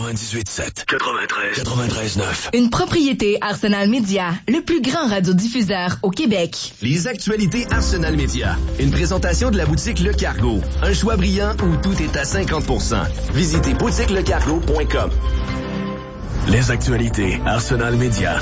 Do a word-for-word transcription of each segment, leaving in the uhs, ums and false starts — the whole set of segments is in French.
quatre-vingt-dix-huit sept, quatre-vingt-treize, quatre-vingt-treize neuf. Une propriété Arsenal Média, le plus grand radiodiffuseur au Québec. Les actualités Arsenal Média. Une présentation de la boutique Le Cargo. Un choix brillant où tout est à cinquante pour cent. Visitez boutique le cargo point com. Les actualités Arsenal Média.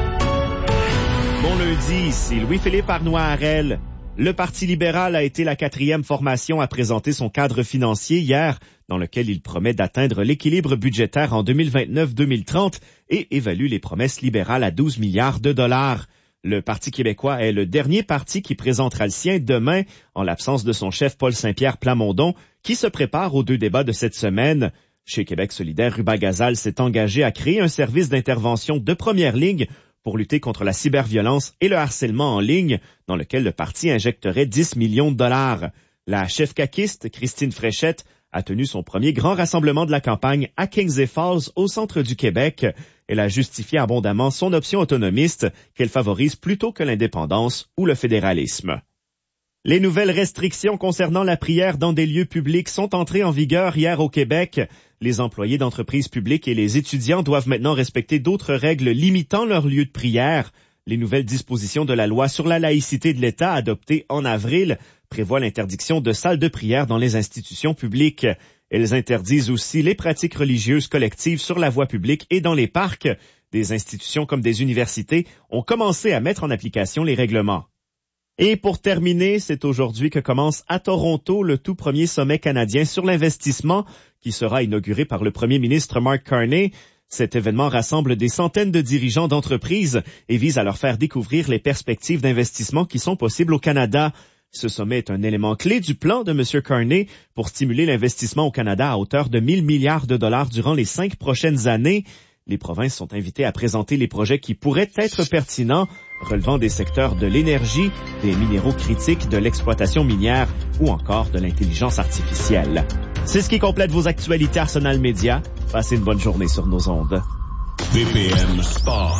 Bon lundi, c'est Louis-Philippe Arnois-Harel. Le Parti libéral a été la quatrième formation à présenter son cadre financier hier, dans lequel il promet d'atteindre l'équilibre budgétaire en deux mille vingt-neuf deux mille trente et évalue les promesses libérales à douze milliards de dollars. Le Parti québécois est le dernier parti qui présentera le sien demain, en l'absence de son chef Paul Saint-Pierre Plamondon, qui se prépare aux deux débats de cette semaine. Chez Québec solidaire, Ruba Gazal s'est engagé à créer un service d'intervention de première ligne pour lutter contre la cyberviolence et le harcèlement en ligne, dans lequel le parti injecterait dix millions de dollars. La chef caquiste, Christine Fréchette, a tenu son premier grand rassemblement de la campagne à Kings Falls, au centre du Québec. Elle a justifié abondamment son option autonomiste, qu'elle favorise plutôt que l'indépendance ou le fédéralisme. Les nouvelles restrictions concernant la prière dans des lieux publics sont entrées en vigueur hier au Québec. Les employés d'entreprises publiques et les étudiants doivent maintenant respecter d'autres règles limitant leurs lieux de prière. Les nouvelles dispositions de la loi sur la laïcité de l'État adoptées en avril prévoient l'interdiction de salles de prière dans les institutions publiques. Elles interdisent aussi les pratiques religieuses collectives sur la voie publique et dans les parcs. Des institutions comme des universités ont commencé à mettre en application les règlements. Et pour terminer, c'est aujourd'hui que commence à Toronto le tout premier sommet canadien sur l'investissement qui sera inauguré par le premier ministre Mark Carney. Cet événement rassemble des centaines de dirigeants d'entreprises et vise à leur faire découvrir les perspectives d'investissement qui sont possibles au Canada. Ce sommet est un élément clé du plan de M. Carney pour stimuler l'investissement au Canada à hauteur de mille milliards de dollars durant les cinq prochaines années. Les provinces sont invitées à présenter les projets qui pourraient être pertinents, relevant des secteurs de l'énergie, des minéraux critiques, de l'exploitation minière ou encore de l'intelligence artificielle. C'est ce qui complète vos actualités Arsenal Média. Passez une bonne journée sur nos ondes. V P M Sport.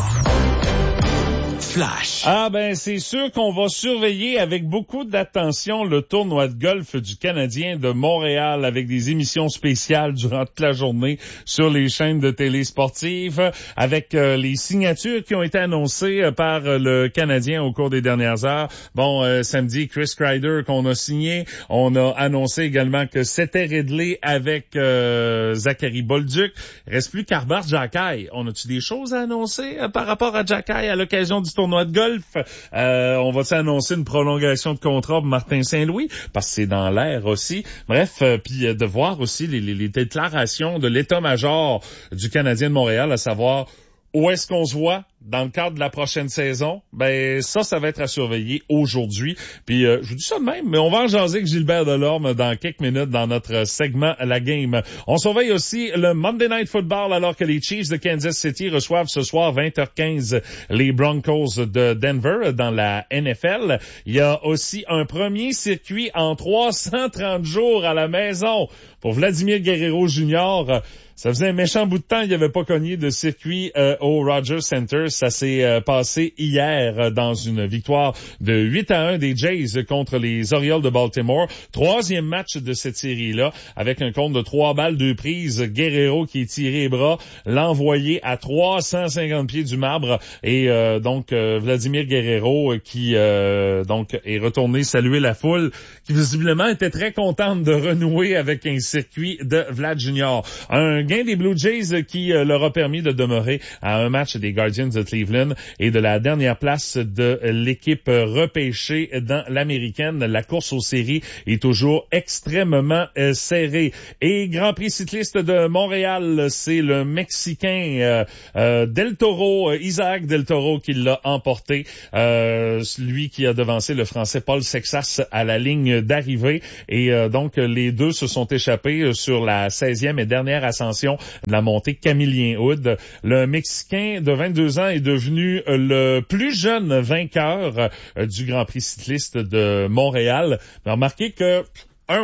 Flash. Ah ben c'est sûr qu'on va surveiller avec beaucoup d'attention le tournoi de golf du Canadien de Montréal avec des émissions spéciales durant toute la journée sur les chaînes de télé sportives avec euh, les signatures qui ont été annoncées euh, par euh, le Canadien au cours des dernières heures. Bon, euh, samedi, Chris Kreider qu'on a signé. On a annoncé également que c'était Ridley avec euh, Zachary Bolduc. Il reste plus qu'Arbert Xhekaj. On a-tu des choses à annoncer euh, par rapport à Xhekaj à l'occasion du tournoi de golf? Euh, on va-tu annoncer une prolongation de contrat pour Martin Saint-Louis? Parce que c'est dans l'air aussi. Bref, euh, puis euh, de voir aussi les, les, les déclarations de l'état-major du Canadien de Montréal, à savoir où est-ce qu'on se voit dans le cadre de la prochaine saison. Ben ça, ça va être à surveiller aujourd'hui. Puis euh, je vous dis ça de même, mais on va en jaser avec Gilbert Delorme dans quelques minutes dans notre segment La Game. On surveille aussi le Monday Night Football alors que les Chiefs de Kansas City reçoivent ce soir vingt heures quinze les Broncos de Denver dans la N F L. Il y a aussi un premier circuit en trois cent trente jours à la maison pour Vladimir Guerrero Junior Ça faisait un méchant bout de temps, il n'y avait pas cogné de circuit euh, au Rogers Center. Ça s'est euh, passé hier euh, dans une victoire de huit à un des Jays contre les Orioles de Baltimore. Troisième match de cette série-là, avec un compte de trois balles, deux prises. Guerrero qui est tiré les bras, l'envoyé à trois cent cinquante pieds du marbre. Et euh, donc, euh, Vladimir Guerrero euh, qui euh, donc est retourné saluer la foule, qui visiblement était très contente de renouer avec un circuit de Vlad Junior Un gain des Blue Jays qui euh, leur a permis de demeurer à un match des Guardians de Cleveland et de la dernière place de l'équipe repêchée dans l'américaine. La course aux séries est toujours extrêmement euh, serrée. Et Grand Prix cycliste de Montréal, c'est le Mexicain euh, euh, Del Toro, euh, Isaac Del Toro qui l'a emporté. Euh, lui qui a devancé le Français Paul Sexas à la ligne d'arrivée. Et euh, donc, les deux se sont échappés sur la seizième et dernière ascension de la montée Camillien-Hood. Le Mexicain de vingt-deux ans est devenu le plus jeune vainqueur du Grand Prix cycliste de Montréal. Mais remarquez que un ou l'autre,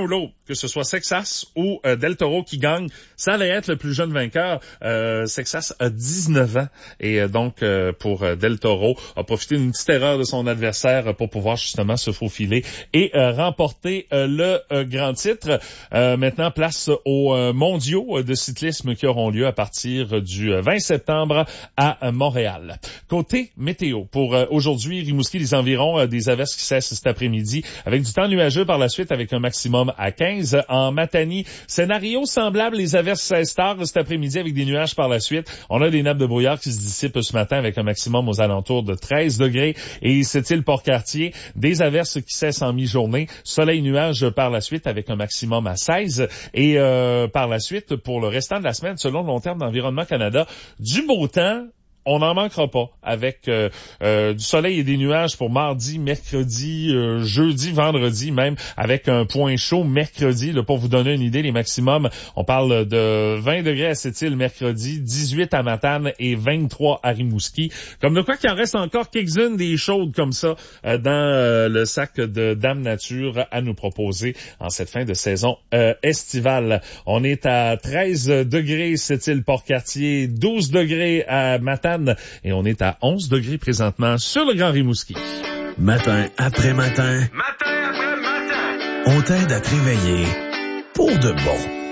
que ce soit Sexas ou euh, Del Toro qui gagne, ça allait être le plus jeune vainqueur. Euh, Sexas a dix-neuf ans et euh, donc euh, pour euh, Del Toro a profité d'une petite erreur de son adversaire pour pouvoir justement se faufiler et euh, remporter euh, le euh, grand titre. Euh, maintenant, place aux euh, mondiaux de cyclisme qui auront lieu à partir du vingt septembre à euh, Montréal. Côté météo, pour euh, aujourd'hui, Rimouski, les environs euh, des averses qui cessent cet après-midi avec du temps nuageux par la suite avec un maximum à quinze. En Matanie, scénario semblable, les averses cessent tard cet après-midi avec des nuages par la suite. On a des nappes de brouillard qui se dissipent ce matin avec un maximum aux alentours de treize degrés. Et cette île Port-Cartier, des averses qui cessent en mi-journée. Soleil-nuage par la suite avec un maximum à seize. Et euh, par la suite, pour le restant de la semaine, selon le long terme d'Environnement Canada, du beau temps. On n'en manquera pas avec euh, euh, du soleil et des nuages pour mardi, mercredi, euh, jeudi, vendredi même, avec un point chaud mercredi. Là, pour vous donner une idée, les maximums, on parle de vingt degrés à Sept-Îles mercredi, dix-huit à Matane et vingt-trois à Rimouski. Comme de quoi qu'il en reste encore quelques-unes des chaudes comme ça euh, dans euh, le sac de Dame Nature à nous proposer en cette fin de saison euh, estivale. On est à treize degrés Sept-Îles Port-Cartier, douze degrés à Matane, et on est à onze degrés présentement sur le Grand Rimouski. Matin après matin. Matin après matin. On t'aide à te réveiller pour de bon.